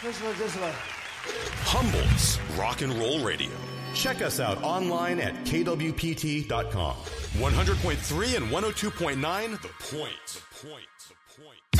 This way. Humboldt's Rock and Roll Radio. Check us out online at kwpt.com. 100.3 and 102.9 The Point.